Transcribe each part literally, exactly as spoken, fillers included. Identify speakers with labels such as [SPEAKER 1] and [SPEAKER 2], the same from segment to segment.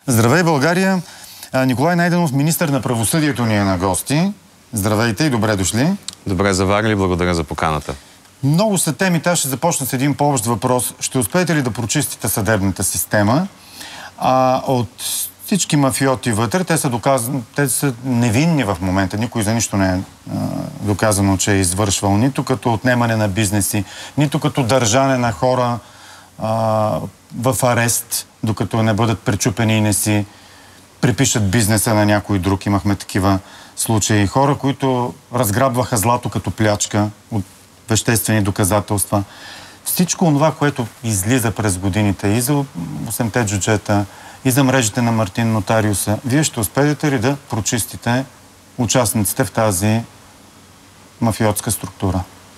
[SPEAKER 1] Здравей, България! Николай Найденов, министър на правосъдието, ни е на гости. Здравейте и добре дошли.
[SPEAKER 2] Добре заварили, благодаря за поканата.
[SPEAKER 1] Много са темите, аз ще започна с един по-общ въпрос. Ще успеете ли да прочистите съдебната система? А, от всички мафиоти вътре, те са, доказан, те са невинни в момента. Никой за нищо не е а, доказано, че е извършвал. Нито като отнемане на бизнеси, нито като държане на хора а, в арест, докато не бъдат пречупени и не си припишат бизнеса на някой друг. Имахме такива случаи. Хора, които разграбваха злато като плячка от веществени доказателства. Всичко това, което излиза през годините и за осемте джуджета, и за мрежите на Мартин Нотариуса, вие ще успеете ли да прочистите участниците в тази мафиотска структура?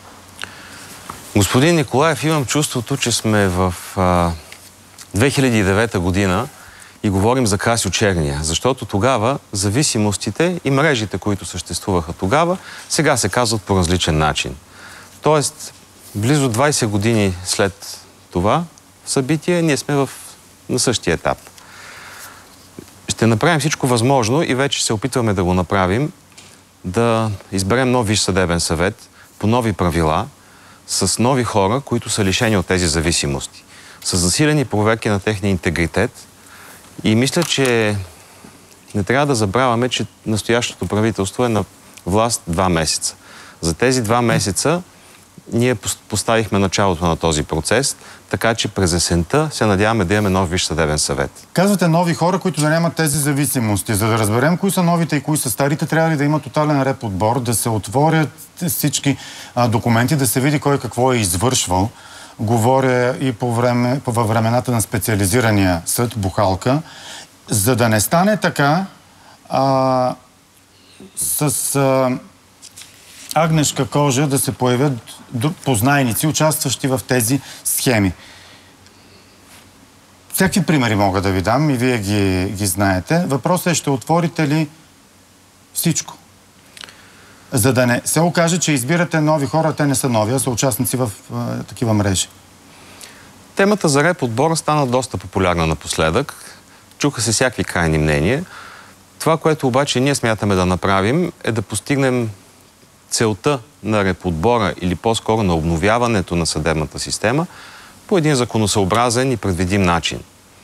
[SPEAKER 2] Господин Николаев, имам чувството, че сме в а, две хиляди и девета година и говорим за Красьо Черния, защото тогава зависимостите и мрежите, които съществуваха тогава, сега се казват по различен начин. Тоест, близо двайсет години след това събитие, ние сме в, на същия етап. Ще направим всичко възможно и вече се опитваме да го направим, да изберем нов Висш съдебен съвет по нови правила, с нови хора, които са лишени от тези зависимости, с засилени проверки на техния интегритет. И мисля, че не трябва да забравяме, че настоящото правителство е на власт два месеца. За тези два месеца ние поставихме началото на този процес, така че през есента се надяваме да имаме нов Висш съдебен съвет.
[SPEAKER 1] Казвате нови хора, които да нямат тези зависимости. За да разберем кои са новите и кои са старите, трябва ли да има тотален репотбор, да се отворят всички а, документи, да се види кой какво е извършвал. Говоря и по време, по, във времената на специализирания съд, бухалка, за да не стане така а, с а, агнешка кожа да се появят познайници, участващи в тези схеми. Всякакви примери мога да ви дам и вие ги, ги знаете. Въпросът е, ще отворите ли всичко? За да не се окаже, че избирате нови хора, те не са нови, а са участници в а, такива мрежи.
[SPEAKER 2] Темата за репотбора стана доста популярна напоследък. Чуха се всякакви крайни мнения. Това, което обаче ние смятаме да направим, е да постигнем целта на репотбора или по-скоро на обновяването на съдебната система по един законосъобразен и предвидим начин.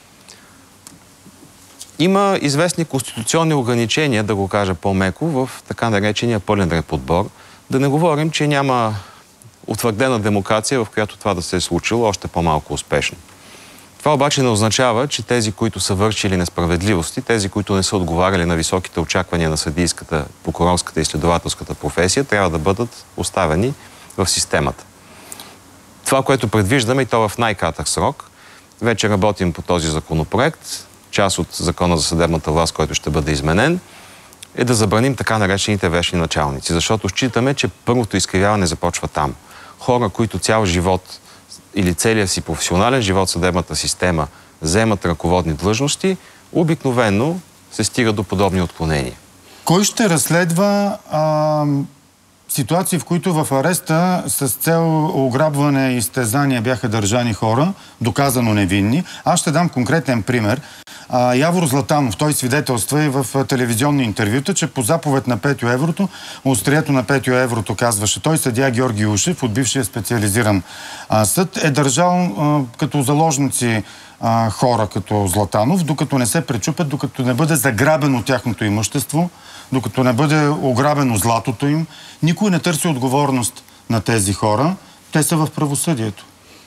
[SPEAKER 2] Има известни конституционни ограничения, да го кажа по-меко, в така наречения пълен репотбор. Да не говорим, че няма утвърдена демокрация, в която това да се е случило още по-малко успешно. Това обаче не означава, че тези, които са вършили несправедливости, тези, които не са отговаряли на високите очаквания на съдийската, прокурорската и следователската професия, трябва да бъдат оставени в системата. Това, което предвиждаме, и то в най-кратък срок, вече работим по този законопроект, част от Закона за съдебната власт, който ще бъде изменен, е да забраним така наречените вещни началници, защото считаме, че първото изкривяване започва там. Хора, които цял живот или целият си професионален живот в съдебната система вземат ръководни длъжности, обикновено се стига до подобни отклонения.
[SPEAKER 1] Кой ще разследва а, ситуации, в които в ареста с цел ограбване и изтезания бяха държани хора, доказано невинни? Аз ще дам конкретен пример. А, Явор Златанов, той свидетелства и в телевизионни интервюта, че по заповед на Петьо Еврото, острието на Петьо Еврото казваше, той съдия Георги Ушев от бившия специализиран а, съд е държал а, като заложници а, хора като Златанов, докато не се пречупят, докато не бъде заграбено тяхното имущество, докато не бъде ограбено златото им. Никой не търси отговорност на тези хора. Те са в правосъдието.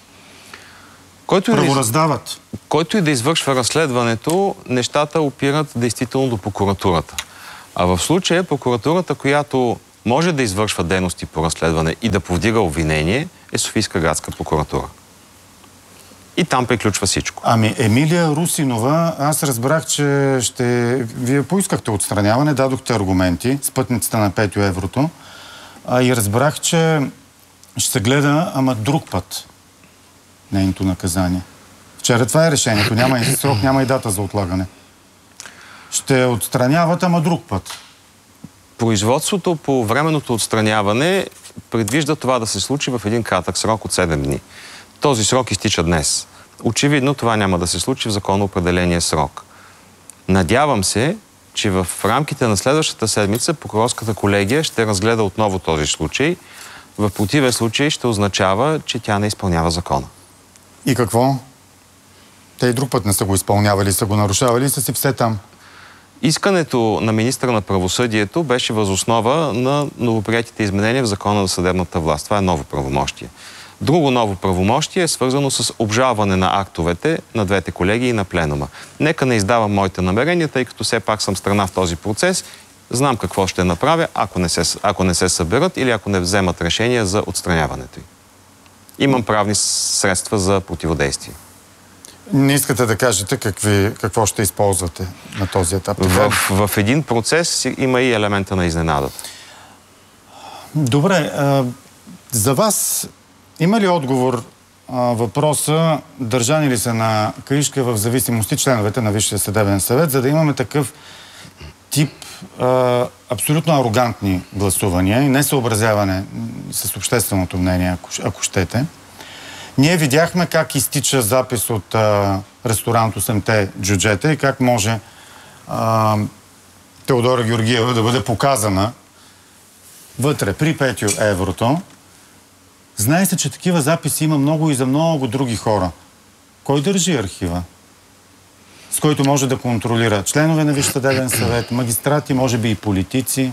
[SPEAKER 2] Който
[SPEAKER 1] правораздават.
[SPEAKER 2] И да, който и да извършва разследването, нещата опират действително до прокуратурата. А в случая прокуратурата, която може да извършва дейности по разследване и да повдига обвинение, е Софийска градска прокуратура. И там приключва всичко.
[SPEAKER 1] Ами, Емилия Русинова, аз разбрах, че ще... Вие поискахте отстраняване, дадохте аргументи, спътницата на Петьо Еврото, а и разбрах, че ще се гледа, ама друг път нейното наказание. Вчера това е решението. Няма и срок, няма и дата за отлагане. Ще отстраняват, ама друг път.
[SPEAKER 2] Производството по временното отстраняване предвижда това да се случи в един кратък срок от седем дни. Този срок изтича днес. Очевидно това няма да се случи в законно определения срок. Надявам се, че в рамките на следващата седмица прокурорската колегия ще разгледа отново този случай. В противен случай ще означава, че тя не изпълнява закона.
[SPEAKER 1] И какво? Те и друг път не са го изпълнявали, са го нарушавали и са си все там.
[SPEAKER 2] Искането на министъра на правосъдието беше въз основа на новоприетите изменения в закона за съдебната власт. Това е ново правомощие. Друго ново правомощие е свързано с обжалване на актовете на двете колегии и на пленума. Нека не издавам моите намерения, тъй като все пак съм страна в този процес. Знам какво ще направя, ако не се, ако не се съберат или ако не вземат решение за отстраняването й. Имам правни средства за противодействие.
[SPEAKER 1] Не искате да кажете какви, какво ще използвате на този етап?
[SPEAKER 2] В, в един процес има и елемента на изненадата.
[SPEAKER 1] Добре. А, за вас има ли отговор а, въпроса, държани ли са на каишка в зависимости членовете на Висшия съдебен съвет, за да имаме такъв тип а, абсолютно арогантни гласувания и несъобразяване с общественото мнение, ако, ако щете? Ние видяхме как изтича запис от а, ресторант осемте джуджета и как може а, Теодора Георгиева да бъде показана вътре при Петю Еврото. Знае се, че такива записи има много и за много други хора. Кой държи архива? С който може да контролира членове на Висш съдебен съвет, магистрати, може би и политици?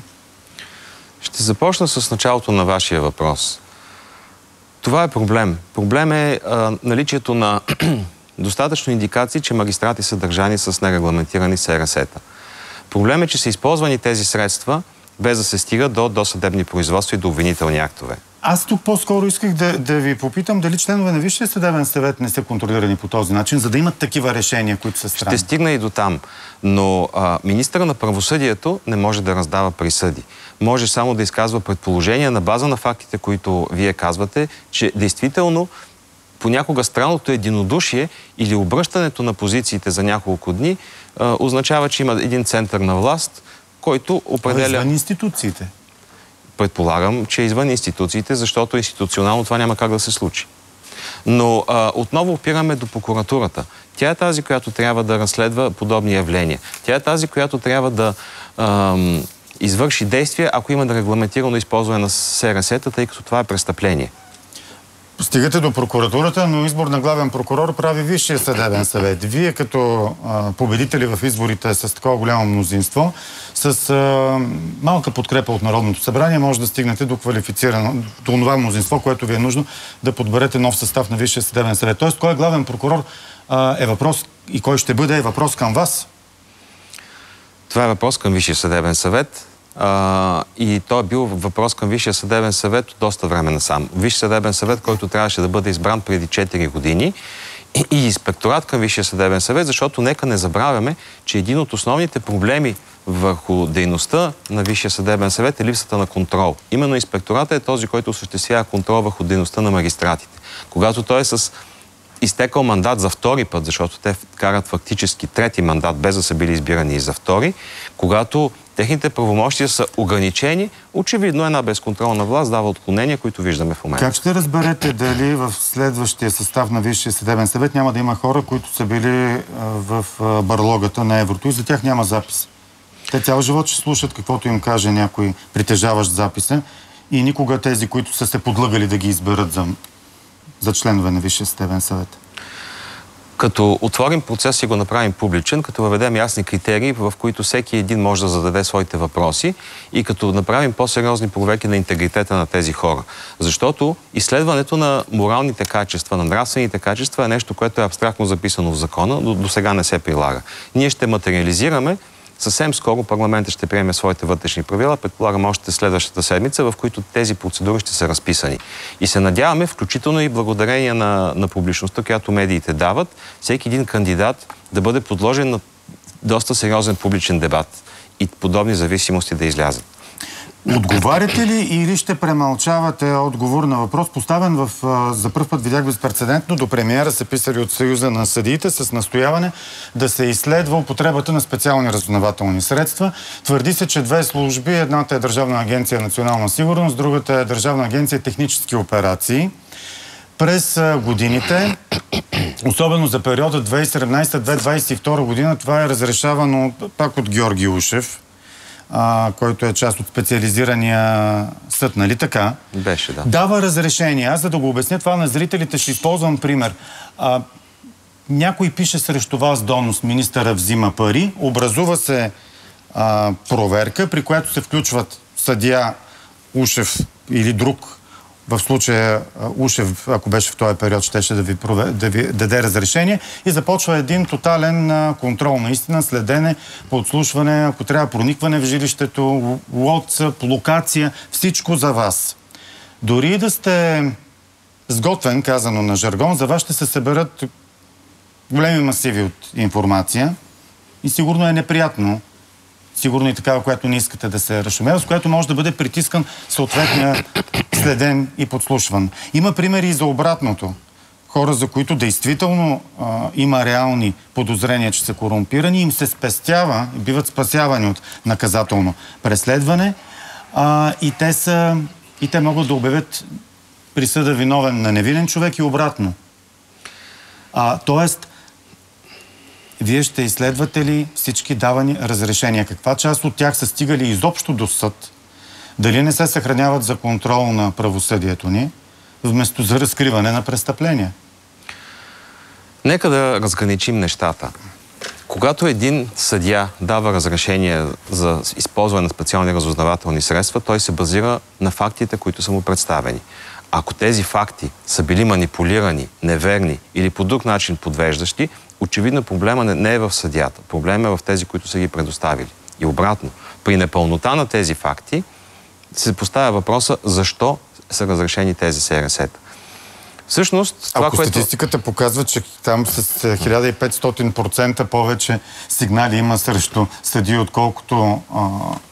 [SPEAKER 2] Ще започна с началото на вашия въпрос. Това е проблем. Проблем е а, наличието на достатъчно индикации, че магистрати са държани с нерегламентирани СРС-та. Проблем е, че са използвани тези средства, без да се стига до досъдебни производства и до обвинителни актове.
[SPEAKER 1] Аз тук по-скоро исках да, да ви попитам дали членове на Висшия съдебен съвет не са контролирани по този начин, за да имат такива решения, които са странни.
[SPEAKER 2] Ще стигна и до там. Но а, министъра на правосъдието не може да раздава присъди. Може само да изказва предположения на база на фактите, които вие казвате, че действително понякога странното единодушие или обръщането на позициите за няколко дни а, означава, че има един център на власт, който определя...
[SPEAKER 1] Извън институциите.
[SPEAKER 2] Предполагам, че извън институциите, защото институционално това няма как да се случи. Но а, отново опираме до прокуратурата. Тя е тази, която трябва да разследва подобни явления. Тя е тази, която трябва да а, извърши действия, ако има да регламентирано използване на СРС-та, тъй като това е престъпление.
[SPEAKER 1] Стигате до прокуратурата, но избор на главен прокурор прави Висшия съдебен съвет. Вие като а, победители в изборите с такова голямо мнозинство, с а, малка подкрепа от Народното събрание, може да стигнете до квалифицирано, до това мнозинство, което ви е нужно да подберете нов състав на Висшия съдебен съвет. Тоест, кой е главен прокурор а, е въпрос и кой ще бъде е въпрос към вас?
[SPEAKER 2] Това е въпрос към Висшия съдебен съвет. Uh, и той е бил въпрос към Висшия съдебен съвет от доста време насам. Висш съдебен съвет, който трябваше да бъде избран преди четири години и, и инспекторат към Висшия съдебен съвет, защото нека не забравяме, че един от основните проблеми върху дейността на Висшия съдебен съвет е липсата на контрол. Именно инспекторатът е този, който осъществява контрол върху дейността на магистратите. Когато той е с изтекал мандат за втори път, защото те карат фактически трети мандат, без да са били избирани и за втори, когато техните правомощия са ограничени, очевидно една безконтролна власт дава отклонения, които виждаме в момента.
[SPEAKER 1] Как ще разберете дали в следващия състав на Висшия съдебен съвет няма да има хора, които са били в барлогата на еврото и за тях няма запис? Те цял живот ще слушат каквото им каже някой притежаващ записа и никога тези, които са се подлъгали да ги изберат за, за членове на Висшия съдебен съвет.
[SPEAKER 2] Като отворим процес и го направим публичен, като въведем ясни критерии, в които всеки един може да зададе своите въпроси и като направим по-сериозни проверки на интегритета на тези хора. Защото изследването на моралните качества, на нравствените качества е нещо, което е абстрактно записано в закона, но до сега не се прилага. Ние ще материализираме. Съвсем скоро парламентът ще приеме своите вътрешни правила, предполагам още следващата седмица, в които тези процедури ще са разписани. И се надяваме, включително и благодарение на, на публичността, която медиите дават, всеки един кандидат да бъде подложен на доста сериозен публичен дебат и подобни зависимости да излязат.
[SPEAKER 1] Отговаряте ли или ще премълчавате отговор на въпрос, поставен в, за пръв път видях безпрецедентно, до премиера са писали от Съюза на съдиите с настояване да се изследва употребата на специални разузнавателни средства. Твърди се, че две служби, едната е Държавна агенция национална сигурност, другата е Държавна агенция технически операции. През годините особено за периода две хиляди и седемнадесета - две хиляди двадесет и втора година, това е разрешавано пак от Георги Ушев, а, който е част от специализирания съд, нали така?
[SPEAKER 2] Беше, да.
[SPEAKER 1] Дава разрешение. Аз, за да го обясня това на зрителите, ще използвам пример. А, някой пише срещу вас донос, министъра взима пари, образува се а, проверка, при която се включват съдия Ушев или друг, в случая Ушев, ако беше в този период, щеше да ви, провер... да ви даде разрешение, и започва един тотален а, контрол, наистина, следене, подслушване, ако трябва проникване в жилището, WhatsApp, локация, всичко за вас. Дори да сте сготвен, казано на жаргон, за вас ще се съберат големи масиви от информация и сигурно е неприятно. Сигурно и такава, която не искате да се разшумела, с която може да бъде притискан съответния следен и подслушван. Има примери и за обратното. Хора, за които действително а, има реални подозрения, че са корумпирани, им се спестява и биват спасявани от наказателно преследване, а, и, те са, и те могат да обявят присъда виновен на невинен човек и обратно. А, тоест, вие ще изследвате ли всички давани разрешения? Каква част от тях са стигали изобщо до съд? Дали не се съхраняват за контрол на правосъдието ни, вместо за разкриване на престъпления?
[SPEAKER 2] Нека да разграничим нещата. Когато един съдия дава разрешение за използване на специални разузнавателни средства, той се базира на фактите, които са му представени. Ако тези факти са били манипулирани, неверни или по друг начин подвеждащи, очевидно проблема не е в съдията. Проблема е в тези, които са ги предоставили. И обратно, при непълнота на тези факти се поставя въпроса защо са разрешени тези СРС-та. Всъщност, това,
[SPEAKER 1] Ако
[SPEAKER 2] което...
[SPEAKER 1] статистиката показва, че там с хиляда и петстотин процента повече сигнали има срещу съдии, отколкото а,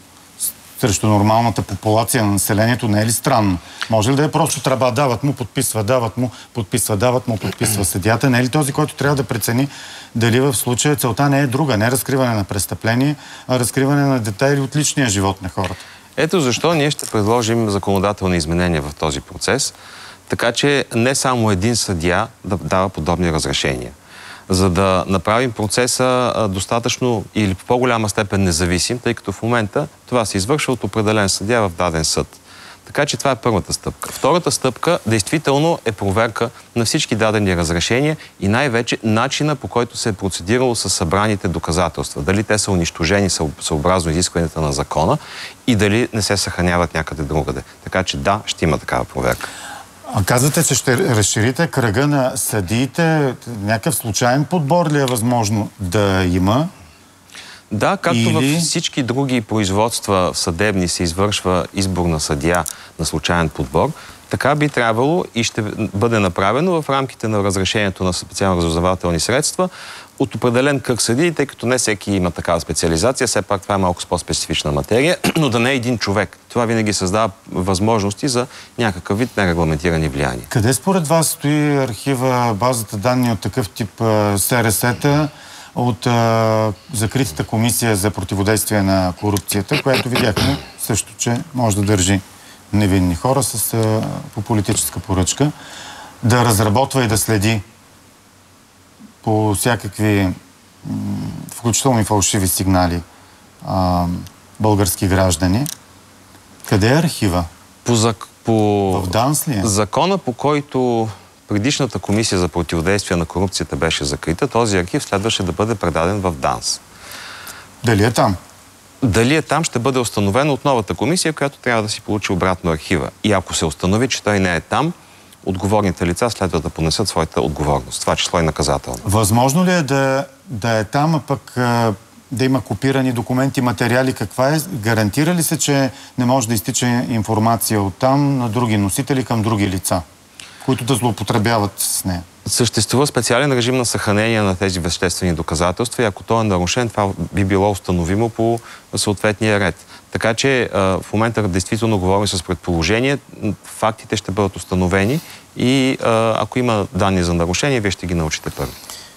[SPEAKER 1] срещу нормалната популация на населението, не е ли странно? Може ли да е просто тръба, дават му, подписва, дават му, подписва, дават му, подписва съдията? Не е ли този, който трябва да прецени дали в случая целта не е друга, не е разкриване на престъпление, а разкриване на детайли от личния живот на хората?
[SPEAKER 2] Ето защо ние ще предложим законодателни изменения в този процес, така че не само един съдия да дава подобни разрешения. За да направим процеса достатъчно или в по-голяма степен независим, тъй като в момента това се извършва от определен съдия в даден съд. Така че това е първата стъпка. Втората стъпка действително е проверка на всички дадени разрешения и най-вече начина, по който се е процедирало с събраните доказателства. Дали те са унищожени съобразно изискванията на закона и дали не се съхраняват някъде другаде. Така че да, ще има такава проверка.
[SPEAKER 1] А казвате, че ще разширите кръга на съдиите. Някакъв случайен подбор ли е възможно да има?
[SPEAKER 2] Да, както
[SPEAKER 1] Или...
[SPEAKER 2] във всички други производства съдебни се извършва избор на съдия на случайен подбор, така би трябвало и ще бъде направено в рамките на разрешението на специално разузнавателни средства от определен кръг съдии, тъй като не всеки има такава специализация, все пак това е малко по-специфична материя, но да не е един човек. Това винаги създава възможности за някакъв вид нерегламентирани влияния.
[SPEAKER 1] Къде според вас стои архива, базата данни от такъв тип СРС-та от а, закритата комисия за противодействие на корупцията, която видяхме също, че може да държи невинни хора с, а, по политическа поръчка, да разработва и да следи по всякакви, включително и фалшиви сигнали, а, български граждани. Къде е архива?
[SPEAKER 2] По, зак... по...
[SPEAKER 1] В ДАНС ли е?
[SPEAKER 2] Закона, по който предишната комисия за противодействие на корупцията беше закрита, този архив следваше да бъде предаден в ДАНС.
[SPEAKER 1] Дали е там?
[SPEAKER 2] Дали е там, ще бъде установено от новата комисия, която трябва да си получи обратно архива. И ако се установи, че той не е там, отговорните лица следва да понесат своята отговорност. Това число и наказателно.
[SPEAKER 1] Възможно ли е да, да е там, а пък а, да има копирани документи, материали? Каква е? Гарантира ли се, че не може да изтича информация от там на други носители към други лица, които да злоупотребяват с нея? Съществува
[SPEAKER 2] специален режим на съхранение на тези веществени доказателства и ако той е нарушен, това би било установимо по съответния ред. Така че в момента действително говорим с предположение, фактите ще бъдат установени и ако има данни за нарушение, вие ще ги научите първи.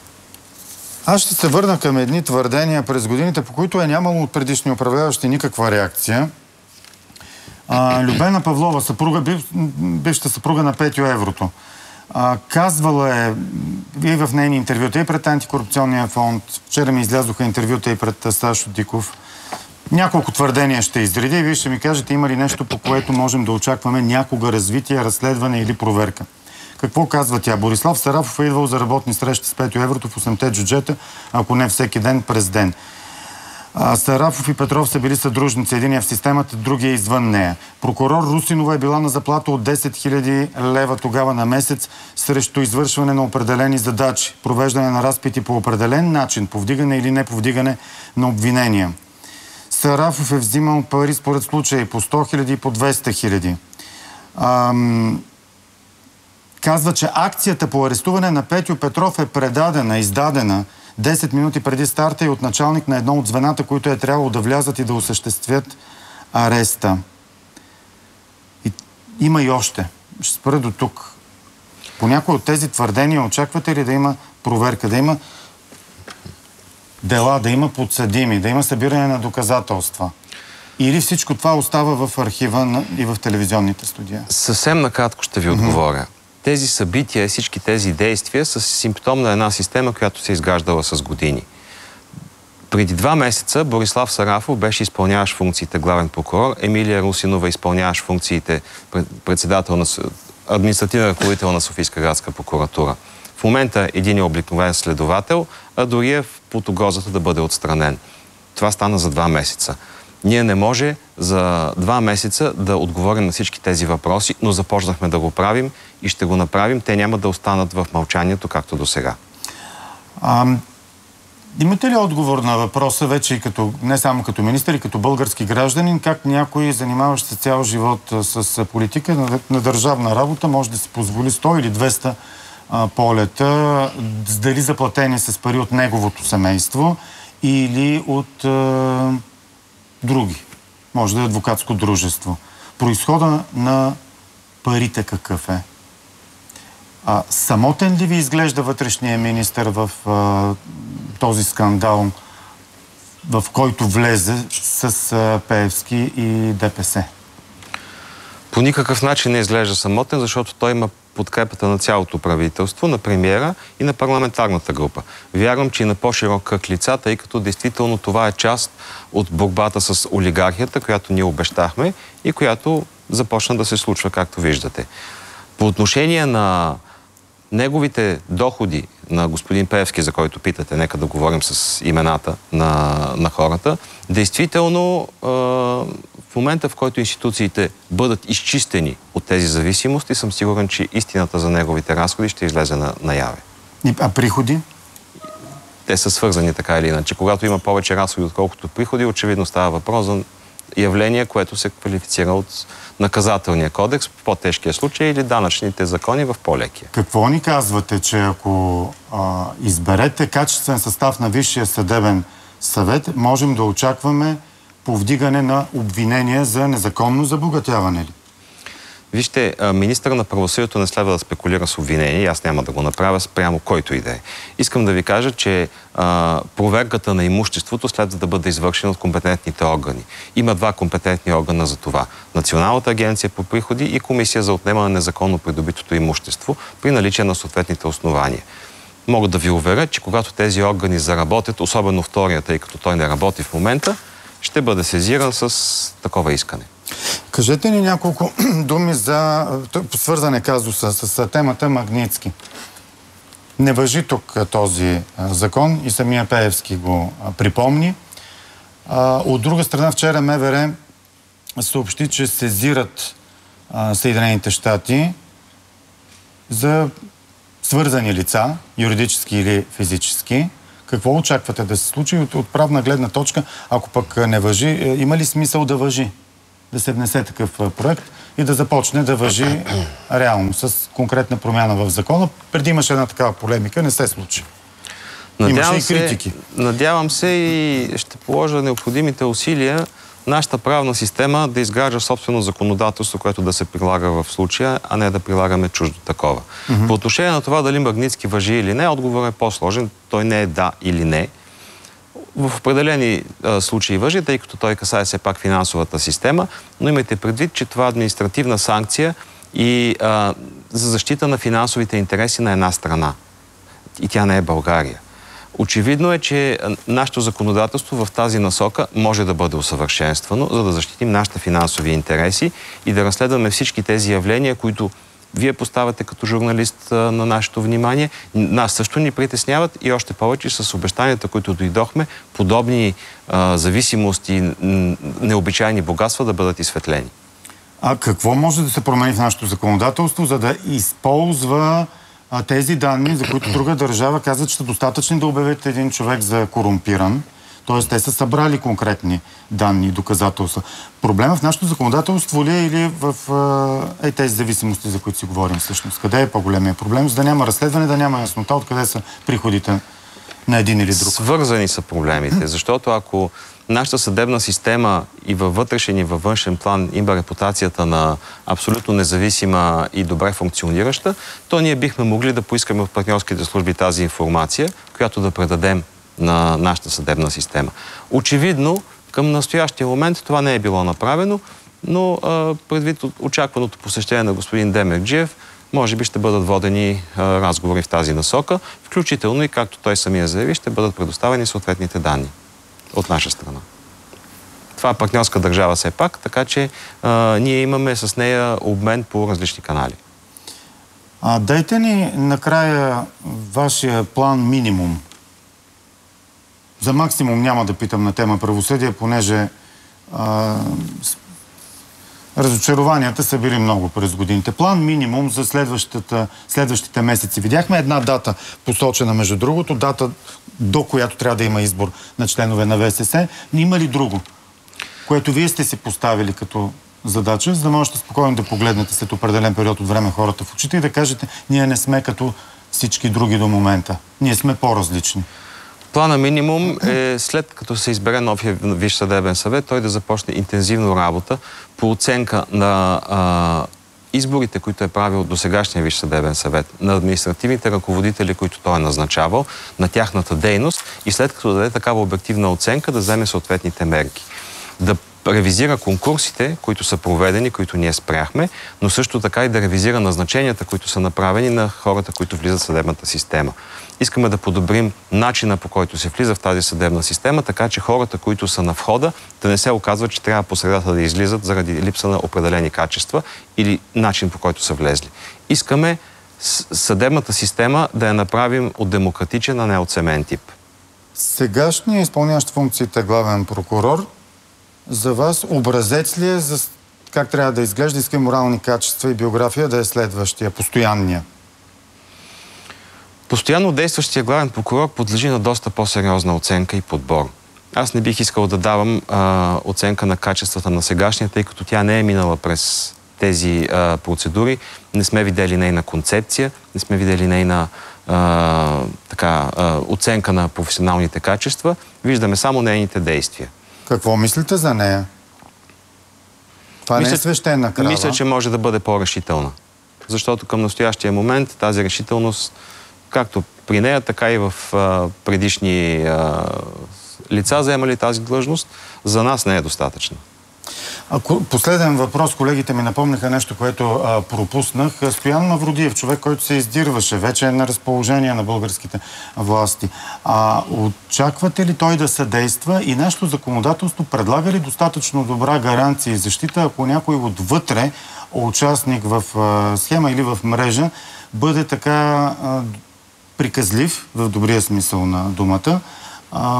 [SPEAKER 1] Аз ще се върна към едни твърдения през годините, по които е нямало от предишни управляващи никаква реакция. А, Любена Павлова, съпруга, бив, бившата съпруга на Петю Еврото. А, казвала е и в нейни интервюта, и пред Антикорупционния фонд. Вчера ми излязоха интервюта и пред Сашо Диков. Няколко твърдения ще изреди и вие ще ми кажете, има ли нещо, по което можем да очакваме някога развитие, разследване или проверка. Какво казва тя? Борислав Сарафов е идвал за работни срещи с Петьо Еврото в осемте джуджета, ако не всеки ден, през ден. А, Сарафов и Петров са били съдружници, единия в системата, другия извън нея. Прокурор Русинова е била на заплата от десет хиляди лева тогава на месец срещу извършване на определени задачи, провеждане на разпити по определен начин, повдигане или не повдигане на обвинения. Сарафов е взимал пари според случаи по сто хиляди и по двеста хиляди. Ам... Казва, че акцията по арестуване на Петьо Петров е предадена, издадена десет минути преди старта и от началник на едно от звената, които е трябвало да влязат и да осъществят ареста. И, има и още. Ще спра до тук. По някои от тези твърдения очаквате ли да има проверка, да има дела, да има подсъдими, да има събиране на доказателства? Или всичко това остава в архива и в телевизионните студия?
[SPEAKER 2] Съвсем накратко ще ви отговоря. Mm-hmm. Тези събития, всички тези действия са симптом на една система, която се е изграждала с години. Преди два месеца Борислав Сарафов беше изпълняващ функциите главен прокурор, Емилия Русинова изпълняващ функциите председател на административен ръководител на Софийска градска прокуратура. В момента един е обикновен следовател, а дори е под угрозата да бъде отстранен. Това стана за два месеца. Ние не може за два месеца да отговорим на всички тези въпроси, но започнахме да го правим и ще го направим. Те няма да останат в мълчанието, както до сега.
[SPEAKER 1] Имате ли отговор на въпроса вече и като, не само като министър, и като български гражданин, как някой, занимаващ се цял живот с политика на, на държавна работа, може да си позволи сто или двеста а, полета, дали заплатени с пари от неговото семейство или от а, други? Може да е адвокатско дружество. Произхода на парите какъв е? А, самотен ли ви изглежда вътрешния министър в а, този скандал, в който влезе с а, Пеевски и ДПС?
[SPEAKER 2] По никакъв начин не изглежда самотен, защото той има подкрепата на цялото правителство, на премиера и на парламентарната група. Вярвам, че и на по-широк кръг лица, тъй като действително това е част от борбата с олигархията, която ние обещахме и която започна да се случва, както виждате. По отношение на неговите доходи на господин Пеевски, за който питате, нека да говорим с имената на, на хората, действително е, в момента, в който институциите бъдат изчистени от тези зависимости, съм сигурен, че истината за неговите разходи ще излезе на, наяве.
[SPEAKER 1] А приходи?
[SPEAKER 2] Те са свързани така или иначе. Когато има повече разходи, отколкото приходи, очевидно става въпрос за явление, което се квалифицира от наказателния кодекс в по-тежкия случай или данъчните закони в по-лекия.
[SPEAKER 1] Какво ни казвате, че ако а, изберете качествен състав на Висшия съдебен съвет, можем да очакваме повдигане на обвинения за незаконно забогатяване ли?
[SPEAKER 2] Вижте, министърът на правосъдието не следва да спекулира с обвинения и аз няма да го направя спрямо който и да е. Искам да ви кажа, че а, проверката на имуществото следва да бъде извършена от компетентните органи. Има два компетентни органа за това. Националната агенция по приходи и Комисия за отнемане на незаконно придобитото имущество при наличие на съответните основания. Мога да ви уверя, че когато тези органи заработят, особено втория, тъй като той не работи в момента, ще бъде сезиран с такова искане.
[SPEAKER 1] Кажете ни няколко думи за свързане казуса с, с темата Магнитски. Не важи тук този а, закон и самия Пеевски го а, припомни. А, от друга страна, вчера МВР съобщи, че сезират а, Съединените щати за свързани лица, юридически или физически. Какво очаквате да се случи от, от правна гледна точка, ако пък не важи? Има ли смисъл да важи? Да се внесе такъв проект и да започне да важи реално с конкретна промяна в закона. Преди имаше една такава полемика, не се случи.
[SPEAKER 2] Надявам
[SPEAKER 1] имаше и критики.
[SPEAKER 2] Се, надявам се и ще положа необходимите усилия нашата правна система да изгражда собствено законодателство, което да се прилага в случая, а не да прилагаме чуждо такова. Mm-hmm. По отношение на това дали Магнитски важи или не, отговорът е по-сложен. Той не е да или не. В определени а, случаи важи, тъй като той касае все пак финансовата система, но имайте предвид, че това е административна санкция и а, за защита на финансовите интереси на една страна. И тя не е България. Очевидно е, че нашето законодателство в тази насока може да бъде усъвършенствано, за да защитим нашите финансови интереси и да разследваме всички тези явления, които вие поставяте като журналист на нашето внимание. Нас също ни притесняват и още повече с обещанията, които дойдохме, подобни а, зависимости, необичайни богатства да бъдат изсветлени.
[SPEAKER 1] А какво може да се промени в нашето законодателство, за да използва а, тези данни, за които друга държава казва, че са достатъчни да обявят един човек за корумпиран? Тоест, те са събрали конкретни данни и доказателства. Проблема в нашето законодателство ли е или в е, тези зависимости, за които си говорим всъщност? Къде е по-големия проблем? За да няма разследване, да няма яснота откъде са приходите на един или друг.
[SPEAKER 2] Свързани са проблемите, защото ако нашата съдебна система и във вътрешен и във външен план има репутацията на абсолютно независима и добре функционираща, то ние бихме могли да поискаме от партньорските служби тази информация, която да предадем на нашата съдебна система. Очевидно, към настоящия момент това не е било направено, но а, предвид очакваното посещение на господин Демерджиев, може би ще бъдат водени а, разговори в тази насока, включително и, както той самия заяви, ще бъдат предоставени съответните данни от наша страна. Това е партньорска държава все пак, така че а, ние имаме с нея обмен по различни канали.
[SPEAKER 1] А, дайте ни накрая вашия план минимум. За максимум няма да питам на тема правосъдие, понеже а, разочарованията са били много през годините. План минимум за следващите месеци. Видяхме една дата, посочена между другото, дата до която трябва да има избор на членове на ВСС. Но има ли друго, което вие сте си поставили като задача, за да можете спокойно да погледнете след определен период от време хората в очите и да кажете, ние не сме като всички други до момента. Ние сме по-различни.
[SPEAKER 2] Плана минимум е след като се избере новия Висш съдебен съвет, той да започне интензивно работа по оценка на а, изборите, които е правил досегашния Висш съдебен съвет, на административните ръководители, които той е назначавал, на тяхната дейност и след като даде такава обективна оценка, да вземе съответните мерки. Да ревизира конкурсите, които са проведени, които ние спряхме, но също така и да ревизира назначенията, които са направени на хората, които влизат в съдебната система. Искаме да подобрим начина, по който се влиза в тази съдебна система, така че хората, които са на входа, да не се оказват, че трябва по средата да излизат заради липса на определени качества или начин, по който са влезли. Искаме съдебната система да я направим от демократичен, а не от семейен тип.
[SPEAKER 1] Сегашният изпълняващ функциите главен прокурор за вас образец ли е за как трябва да изглежда, иска морални качества и биография да е следващия, постоянния?
[SPEAKER 2] Постоянно действащия главен прокурор подлежи на доста по-сериозна оценка и подбор. Аз не бих искал да давам а, оценка на качествата на сегашния, тъй като тя не е минала през тези а, процедури. Не сме видели нейна концепция, не сме видели нейна а, така, а, оценка на професионалните качества. Виждаме само нейните действия.
[SPEAKER 1] Какво мислите за нея? Това
[SPEAKER 2] мисля,
[SPEAKER 1] не е свещена крава.
[SPEAKER 2] Мисля, че може да бъде по-решителна. Защото към настоящия момент тази решителност, както при нея, така и в а, предишни а, лица, заемали тази длъжност, за нас не е достатъчна.
[SPEAKER 1] Ако, последен въпрос. Колегите ми напомниха нещо, което а, пропуснах. Стоян Мавродиев, човек, който се издирваше, вече е на разположение на българските власти. А, очаквате ли той да съдейства и нашето законодателство предлага ли достатъчно добра гаранция и защита, ако някой отвътре участник в а, схема или в мрежа бъде така а, приказлив, в добрия смисъл на думата, а,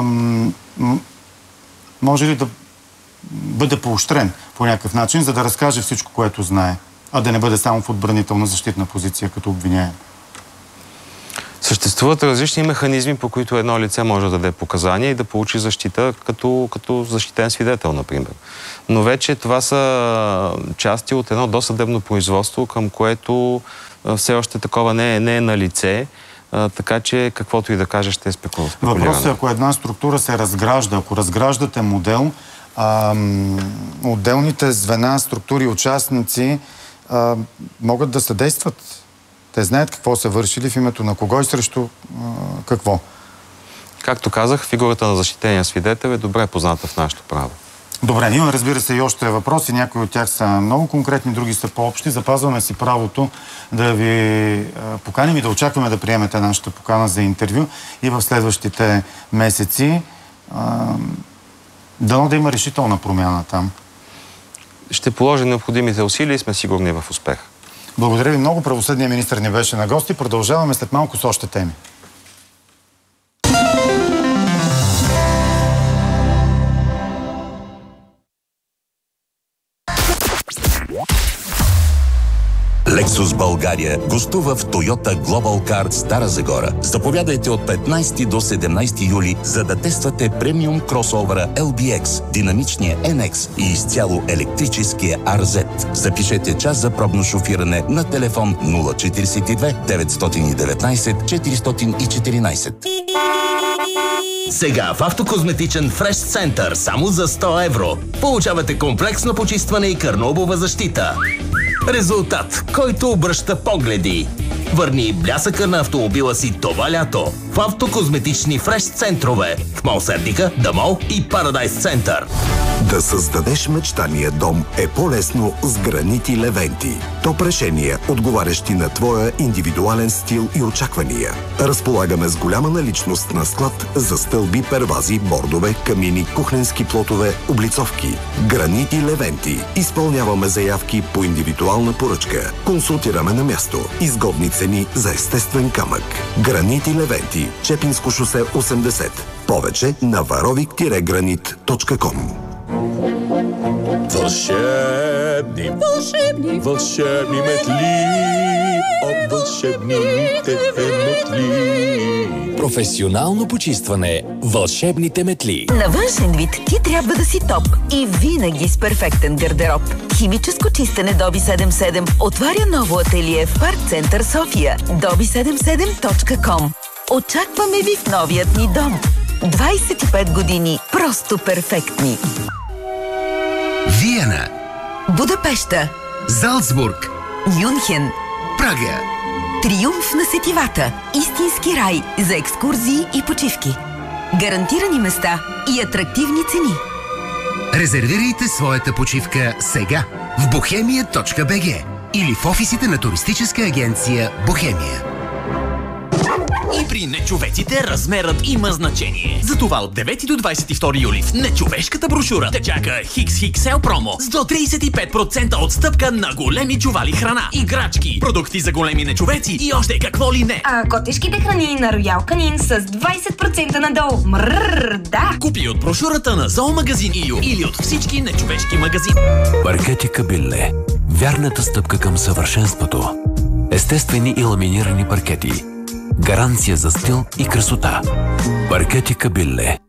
[SPEAKER 1] може ли да бъде поощрен по някакъв начин, за да разкаже всичко, което знае, а да не бъде само в отбранителна защитна позиция като обвиняем?
[SPEAKER 2] Съществуват различни механизми, по които едно лице може да даде показания и да получи защита като, като защитен свидетел, например. Но вече това са части от едно досъдебно производство, към което все още такова не е, не е на лице, така че каквото и да кажа ще е спекулирано.
[SPEAKER 1] Въпросът е, ако една структура се разгражда, ако разграждате модел, А, отделните звена, структури, участници а, могат да съдействат. Те знаят какво са вършили, в името на кого и срещу а, какво.
[SPEAKER 2] Както казах, фигурата на защитения свидетел е добре позната в нашето право.
[SPEAKER 1] Добре, има, разбира се, и още въпроси. Някои от тях са много конкретни, други са по-общи. Запазваме си правото да ви поканим и да очакваме да приемете нашата покана за интервю и в следващите месеци. Дано да има решителна промяна там.
[SPEAKER 2] Ще положим необходимите усилия и сме сигурни в успех.
[SPEAKER 1] Благодаря ви много. Правосъдният министър ни беше на гости. Продължаваме след малко с още теми.
[SPEAKER 3] Lexus България гостува в Toyota Global Card Стара Загора. Заповядайте от петнайсети до седемнайсети юли, за да тествате премиум кросовера Ел Би Екс, динамичния Ен Екс и изцяло електрическия Ар Зет. Запишете час за пробно шофиране на телефон нула четирийсет и две деветстотин и деветнайсет четиристотин и четиринайсет.
[SPEAKER 4] Сега в Автокозметичен Фреш Център само за сто евро получавате комплексно почистване и кърнобова защита. Резултат, който обръща погледи. Върни блясъка на автомобила си това лято в автокозметични Фреш центрове в Мол Сердика, Да Мол и Парадайс Център.
[SPEAKER 5] Да създадеш мечтания дом е по-лесно с гранити Левенти. Топ решения, отговарящи на твоя индивидуален стил и очаквания. Разполагаме с голяма наличност на склад за стълби, первази, бордове, камини, кухненски плотове, облицовки. Гранити Левенти. Изпълняваме заявки по индивидуална поръчка. Консултираме на място. Изгодни цени за естествен камък. Гранити Левенти. Чепинско шосе осемдесет. Повече на варовик гранит точка ком.
[SPEAKER 6] Вълшебни, вълшебни, вълшебни метли от вълшебните метли.
[SPEAKER 7] Професионално почистване. Вълшебните метли.
[SPEAKER 8] На външен вид ти трябва да си топ и винаги с перфектен гардероб. Химическо чистене Доби седемдесет и седем отваря ново ателие в Парк Център София. доби седемдесет и седем точка ком. Очакваме ви в новият ни дом. двайсет и пет години просто перфектни.
[SPEAKER 9] Виена,
[SPEAKER 8] Будапеща,
[SPEAKER 9] Залцбург,
[SPEAKER 8] Мюнхен,
[SPEAKER 9] Прага.
[SPEAKER 8] Триумф на сетивата. Истински рай за екскурзии и почивки. Гарантирани места и атрактивни цени.
[SPEAKER 9] Резервирайте своята почивка сега в бохемия точка би джи или в офисите на туристическа агенция Бохемия.
[SPEAKER 10] И при нечовеците размерът има значение. Затова от девети до двайсет и втори юли в нечовешката брошура те чака Хикс Хикс Ел промо с до трийсет и пет процента отстъпка на големи чували храна, играчки, продукти за големи нечовеци и още какво ли не.
[SPEAKER 11] А котешките храни на Роял Канин с двайсет процента надолу. Мрррр, да!
[SPEAKER 10] Купи от брошурата на Зоомагазин Илю или от всички нечовешки магазини.
[SPEAKER 7] Паркети Кабилле. Вярната стъпка към съвършенството. Естествени и ламинирани паркети. Гаранция за стил и красота. Паркети Кабилле.